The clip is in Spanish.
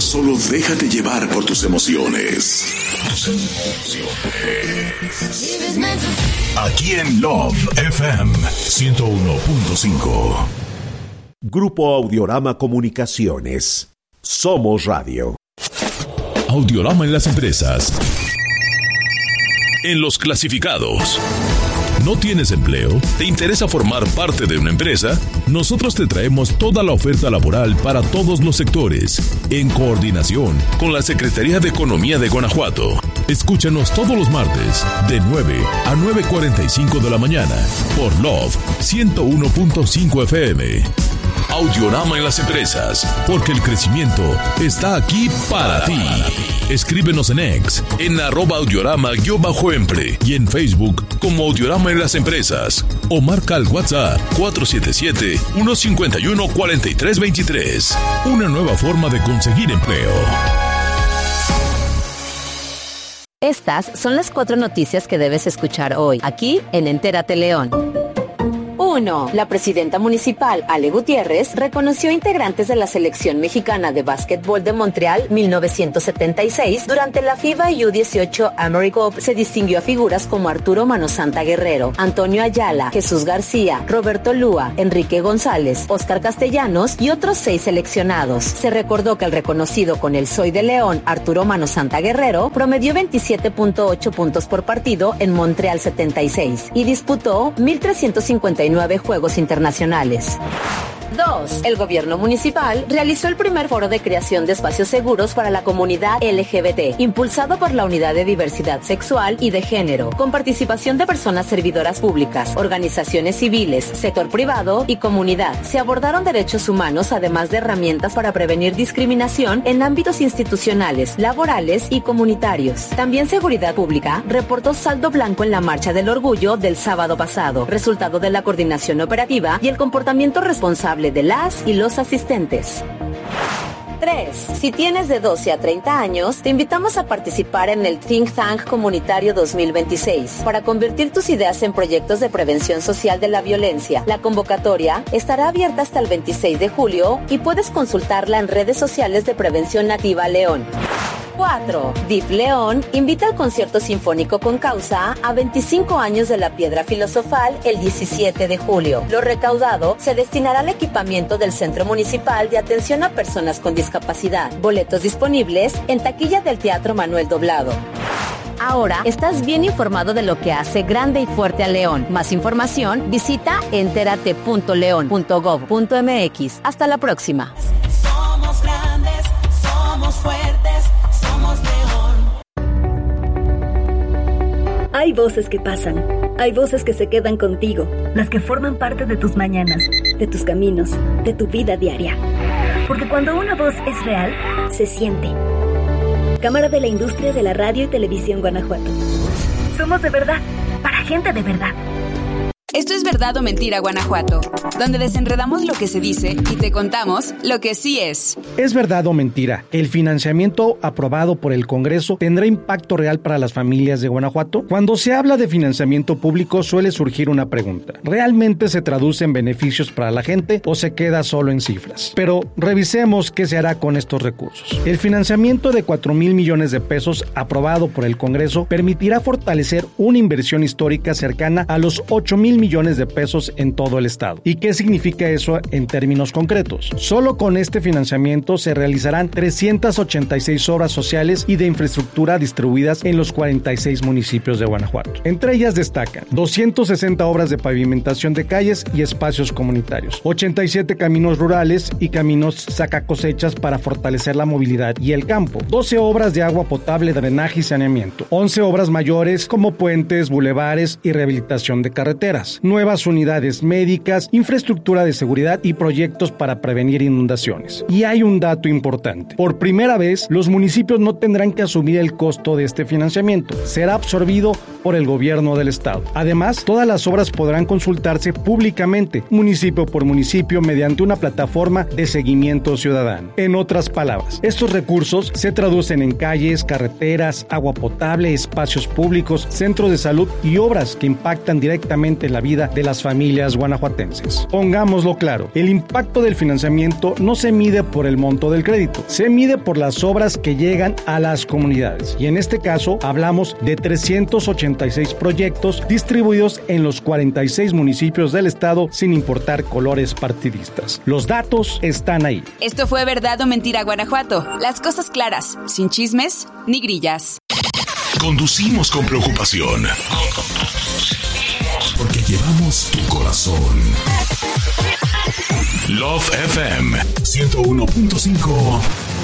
Solo déjate llevar por tus emociones. Aquí en Love FM 101.5. Grupo Audiorama Comunicaciones. Somos Radio. Audiorama en las empresas. En los clasificados. ¿No tienes empleo? ¿Te interesa formar parte de una empresa? Nosotros te traemos toda la oferta laboral para todos los sectores, en coordinación con la Secretaría de Economía de Guanajuato. Escúchanos todos los martes, de 9 a 9:45 de la mañana, por Love 101.5 FM. Audiorama en las empresas, porque el crecimiento está aquí para ti. Escríbenos en X, en @audiorama_empre y en Facebook como Audiorama en las empresas. O marca al WhatsApp 477-151-4323. Una nueva forma de conseguir empleo. Estas son las 4 noticias que debes escuchar hoy, aquí en Entérate León. 1. La presidenta municipal, Ale Gutiérrez, reconoció integrantes de la selección mexicana de básquetbol de Montreal 1976. Durante la FIBA U18 AmeriCup se distinguió a figuras como Arturo Manosanta Guerrero, Antonio Ayala, Jesús García, Roberto Lúa, Enrique González, Óscar Castellanos y otros 6 seleccionados. Se recordó que el reconocido con el Soy de León, Arturo Manosanta Guerrero, promedió 27.8 puntos por partido en Montreal 76 y disputó 1,359 juegos internacionales. 2. El gobierno municipal realizó el primer foro de creación de espacios seguros para la comunidad LGBT, impulsado por la Unidad de Diversidad Sexual y de Género, con participación de personas servidoras públicas, organizaciones civiles, sector privado y comunidad. Se abordaron derechos humanos, además de herramientas para prevenir discriminación en ámbitos institucionales, laborales y comunitarios. También Seguridad Pública reportó saldo blanco en la Marcha del Orgullo del sábado pasado, resultado de la coordinación operativa y el comportamiento responsable de las y los asistentes. 3. Si tienes de 12 a 30 años, te invitamos a participar en el Think Tank Comunitario 2026 para convertir tus ideas en proyectos de prevención social de la violencia. La convocatoria estará abierta hasta el 26 de julio y puedes consultarla en redes sociales de Prevención Nativa León. 4. DIF León invita al concierto sinfónico con causa a 25 años de la Piedra Filosofal el 17 de julio. Lo recaudado se destinará al equipamiento del Centro Municipal de Atención a Personas con Discapacidad. Boletos disponibles en taquilla del Teatro Manuel Doblado. Ahora estás bien informado de lo que hace grande y fuerte a León. Más información, visita enterate.leon.gov.mx. Hasta la próxima. Somos grandes, somos fuertes. Hay voces que pasan, hay voces que se quedan contigo, las que forman parte de tus mañanas, de tus caminos, de tu vida diaria. Porque cuando una voz es real, se siente. Cámara de la Industria de la Radio y Televisión Guanajuato. Somos de verdad, para gente de verdad. Esto es Verdad o Mentira Guanajuato, donde desenredamos lo que se dice y te contamos lo que sí es. ¿Es verdad o mentira que el financiamiento aprobado por el Congreso tendrá impacto real para las familias de Guanajuato? Cuando se habla de financiamiento público suele surgir una pregunta. ¿Realmente se traduce en beneficios para la gente o se queda solo en cifras? Pero revisemos qué se hará con estos recursos. El financiamiento de 4,000 millones de pesos aprobado por el Congreso permitirá fortalecer una inversión histórica cercana a los 8,000 millones de pesos en todo el estado. ¿Y qué significa eso en términos concretos? Solo con este financiamiento se realizarán 386 obras sociales y de infraestructura distribuidas en los 46 municipios de Guanajuato. Entre ellas destacan 260 obras de pavimentación de calles y espacios comunitarios, 87 caminos rurales y caminos sacacosechas para fortalecer la movilidad y el campo, 12 obras de agua potable, drenaje y saneamiento, 11 obras mayores como puentes, bulevares y rehabilitación de carreteras, nuevas unidades médicas, infraestructura de seguridad y proyectos para prevenir inundaciones. Y hay un dato importante. Por primera vez, los municipios no tendrán que asumir el costo de este financiamiento. Será absorbido por el gobierno del estado. Además, todas las obras podrán consultarse públicamente, municipio por municipio, mediante una plataforma de seguimiento ciudadano. En otras palabras, estos recursos se traducen en calles, carreteras, agua potable, espacios públicos, centros de salud y obras que impactan directamente en la la vida de las familias guanajuatenses. Pongámoslo claro, el impacto del financiamiento no se mide por el monto del crédito, se mide por las obras que llegan a las comunidades. Y en este caso hablamos de 386 proyectos distribuidos en los 46 municipios del estado sin importar colores partidistas. Los datos están ahí. Esto fue Verdad o Mentira Guanajuato. Las cosas claras, sin chismes ni grillas. Conducimos con preocupación. Porque llevamos tu corazón. Love FM 101.5